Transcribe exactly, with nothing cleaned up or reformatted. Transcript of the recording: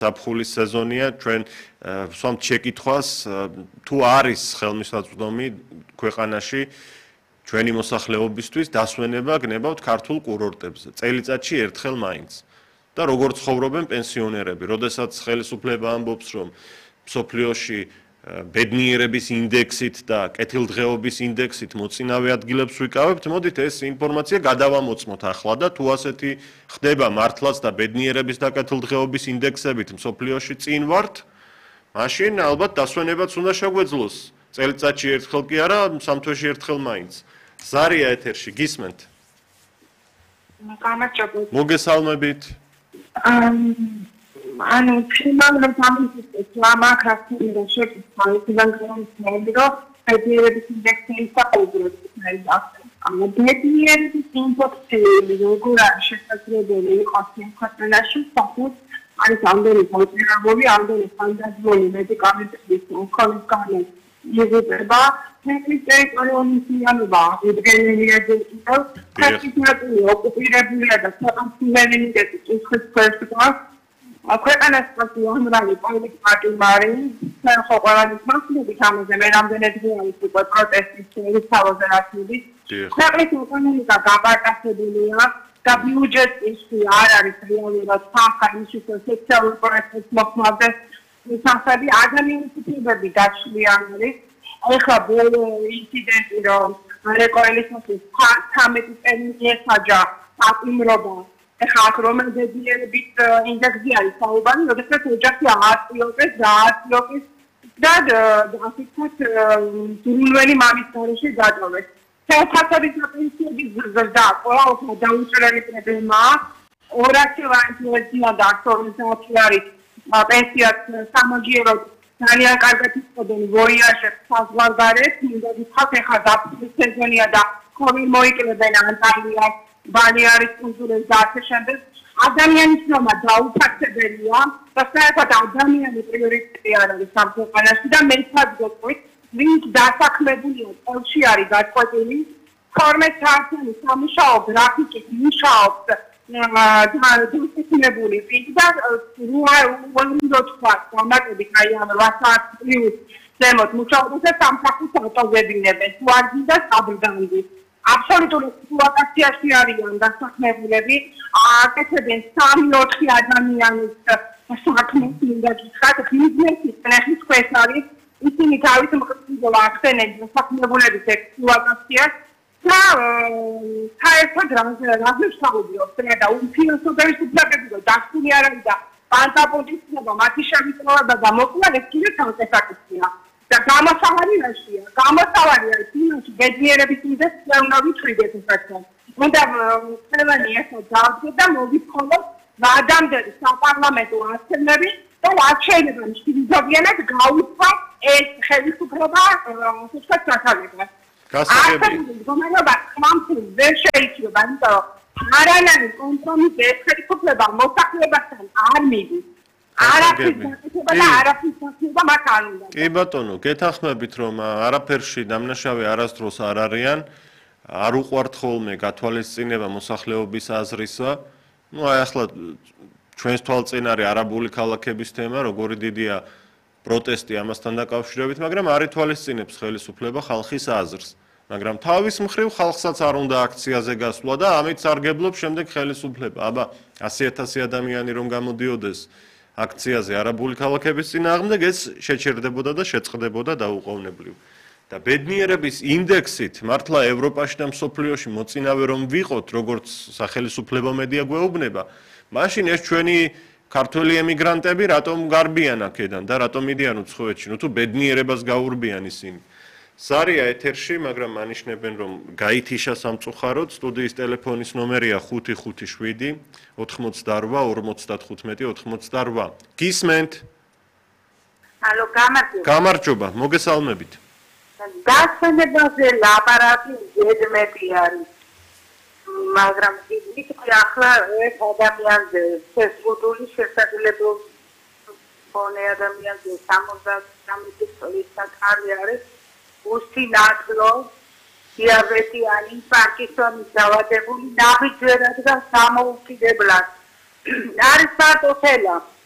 საფხულის სეზონია, ჩვენ ვსვამთ შეკითხვას, თუ არის ხელმისაწვდომი ქვეყანაში ჩვენი მოსახლეობისთვის დასვენება გნებავთ ქართულ კურორტებზე, წელიწადში ერთხელ მაინც. და როგორ ცხოვრობენ პენსიონერები, როდესაც ხელისუფლება ამბობს, რომ მსოფლიოში ბედნიერების ინდექსით და კეთილდღეობის ინდექსით მოწინავე ადგილებს ვიკავებთ, მოდით ეს ინფორმაცია გადავამოწმოთ ახლა და თუ ასეთი ხდება მართლაც და ბედნიერების და კეთილდღეობის ინდექსებით მსოფლიოში წინ ვართ, მაშინ ალბათ დასვენებაც უნდა შეგვეძლოს. წელიწადში ერთხელ კი არა, სამ თვეში ერთხელ მაინც. ზარია ეთერში, გისმენთ? მოგესალმებით. ანუ ფილმალურ გამოსვლის ლამაკრასტინდა შეკითხვა ისიდან გამოსვლები რომ ბედნიერების ინდექსი ისაუბრებს ანუ ბედნიერების ინდექსი როგორ არის შესაძლებელი იყოს იმ ქვეყანაში საფუძ არის ამდენი მოწინააღმდეგე ამდენი ფანტაზიული მედიკამენტების უქონის გამო იზრდება თეთრი ტერიტორიული სიანობა უდგენელია და პრაქტიკულად ოკუპირებულია და საკანცელერინიტეტი კითხვის ქვეშია ქვეყანას პასუხობრივი პოლიტიკა მარი ხო ყველანი მასშტაბით ამაზე მე რამდენად გვაქვს უკვე პროტესტის შეიცავაზე რაცები ქვეყნის ეკონომიკა გაბარტაცებულია და ბიუჯეტი არ არის რეალურად სამხარისო სოციალური პროექტის მოხმარდეს სამხარი ადამიანის უფლებები დაშლიან არის ეხლა ბოლო ინციდენტი რომ რეკოელისმოსის თამეტი წერილი ესაჯა აკიმრობა ეხლა აქ რომელ ბედნიერების ინდექსი არის საუბარი, როდესაც ოჯახი ააწიოყეს და ააწიოყეს და ასე ვთქვათ ძრულველი მამის გარეშე დატოვეს. ფასადის პენსიების ზრდა ყოველთვის დაუჭრელი პრობლემაა. ორასი ვარიანტია და აქტუალიზაცია არის პენსიას სამაგიეროდ ძალიან კარგად იწოდენ ვოიაჟებს საზღვარგარეთ, მინდა ვთქვათ ეხლა დაფუძნის სეზონია და ხომი მოიკლებენ ანტალიას ბალეარის კუნძულებს და ასე შემდეგ ადამიანის ნომა დაუფასებელია და საერთოდ ადამიანი პრიორიტეტი არ არის ამ ქვეყანაში და მე ვფიქრობ, ვინც დასაქმებულია წელში არის გაწყვეტილი თორმეტ საათიანი სამუშაო გრაფიკით მუშაობს დამოკიდებული და უნდა თქვა დამატებით აი ამ რასაათ პლუს ზემოთ მუშაობს და სამსახურს ავტოგებინებენ თუ არ გინდა საბრდამი აბსოლუტური სიტუაციაში არიან დასაქმებულები, აკეთებენ სამი-ოთხი ადამიანის საქმეს მინდა გითხრათ, ბიზნესის წნეხის ქვეშ არის, ისინი თავის მყიდველა ახდენენ დასაქმებულების ექსპლუატაციას და საერთოდ რაზეც საუბრობთ და უმფინანსებელი უფლებები და დასკვნი არ არის და პანტაპოდისება, მათი შემიძლება და მოკლა ეს კიდე თავსაკაცია. და გამოსავალი რაშია? გამოსავალი არის ფინანსი ბედნიერების ინდექსი და უნდა ვიწვიდეთ ესაცაც. უნდა ყველანი ახლა დავდგეთ და მოვიფხოლოთ ვადამდელი საპარლამენტო ასემბლეები და რაც შეიძლება მშვიდობიანად გაუცხოთ ეს ხელისუფლება თვითონ ჩათვალებას. გასაგები. მდგომარეობა ხმამსური ვერ შეიძლება, იმიტომ რომ არანაირი კომპრომისი ეს ხელისუფლება მოსახლეობასთან არ მიდის. არაფრის გაკეთება და არაფრის გაკეთება მათ არ უნდა. კი ბატონო, გეთანხმებით რომ არაფერში დამნაშავე არასდროს არ არიან, არ უყვართ ხოლმე გათვალისწინება მოსახლეობის აზრისა. ნუ აი ახლა ჩვენს თვალწინ არის არაბული ქალაქების თემა, როგორი დიდია პროტესტი ამასთან დაკავშირებით, მაგრამ არ ითვალისწინებს ხელისუფლება ხალხის აზრს. მაგრამ თავის მხრივ ხალხსაც არ უნდა აქციაზე გასვლა და ამით სარგებლობს შემდეგ ხელისუფლება. აბა ასი ათასი ადამიანი რომ გამოდიოდეს აქციაზე არაბული ქალაქების წინააღმდეგ ეს შეჩერდებოდა და შეწყდებოდა დაუყოვნებლივ. და ბედნიერების ინდექსით მართლა ევროპაში და მსოფლიოში მოწინავე რომ ვიყოთ, როგორც სახელისუფლებო მედია გვეუბნება, მაშინ ეს ჩვენი ქართველი ემიგრანტები რატომ გარბიან აქედან და რატომ მიდიან უცხოეთში, ნუ თუ ბედნიერებას გაურბიან ისინი. ზარია ეთერში, მაგრამ ანიშნებენ რომ გაითიშა სამწუხაროდ, სტუდიის ტელეფონის ნომერია ხუთი ხუთი შვიდი ოთხმოცდარვა ორმოცდათხუთმეტი ოთხმოცდარვა. გისმენთ? ალო, გამარჯობა. გამარჯობა, მოგესალმებით. დასვენებაზე ლაპარაკი ზედმეტი არის. მაგრამ ისე ახლა ეს ადამიანზე ფესბუქული შესაძლებლობა ფონე ადამიანზე სამოცდასამი წლის საკალი არის. უსი ნაკლო, დიაბეტიანი, პარკინსონის დაავადებული, ნაბიჯერად და სამოუკიდებლად. არის მარტო ხელა.